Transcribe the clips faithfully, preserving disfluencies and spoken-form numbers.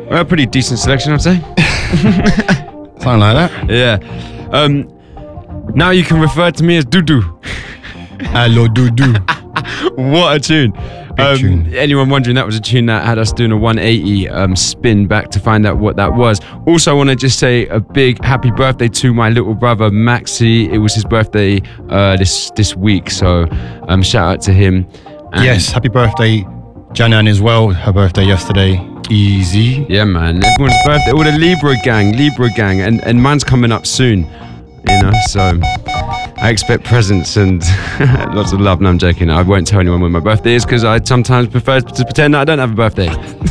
Well, a pretty decent selection, I'd say. Something like that. Yeah. Um, now you can refer to me as Dudu. Hello, Dudu. What a tune. Um, tune. Anyone wondering, that was a tune that had us doing a one eighty um, spin back to find out what that was. Also, I want to just say a big happy birthday to my little brother Maxi. It was his birthday uh, this this week, so um, shout out to him. And Yes, happy birthday, Janan as well. Her birthday yesterday. Easy. yeah, man, everyone's birthday, all the Libra gang, Libra gang, and, and mine's coming up soon, you know, so I expect presents and lots of love. No, I'm joking. I won't tell anyone when my birthday is because I sometimes prefer to pretend that I don't have a birthday.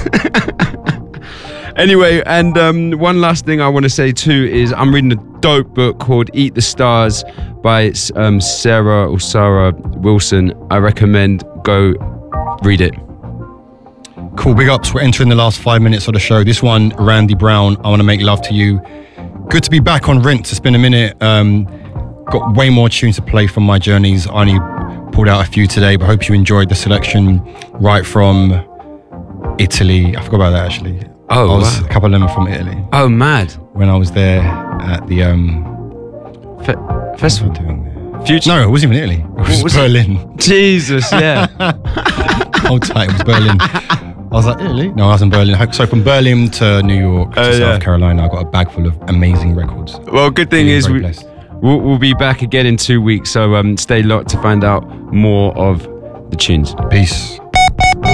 Anyway, and um, one last thing I want to say too is I'm reading a dope book called Eat the Stars by um, Sarah or Sarah Wilson. I recommend go read it. Cool, big ups. We're entering the last five minutes of the show. This one, Randy Brown, I Want to Make Love to You. Good to be back on Rinse. It's been a minute. Um, got way more tunes to play from my journeys. I only pulled out a few today, but hope you enjoyed the selection right from Italy. I forgot about that actually. Oh, I was, wow. A couple of them are from Italy. Oh, mad. When I was there at the um, Fe- what was I festival. doing there? Future. No, it wasn't even Italy. It was, was it? Berlin. Jesus, yeah. Hold tight, it was Berlin. I was like, Italy? No, I was in Berlin. So from Berlin to New York to Oh, South yeah. Carolina, I got a bag full of amazing records. Well, good thing Feeling is very we, blessed. we'll, we'll be back again in two weeks, so um, stay locked to find out more of the tunes. Peace.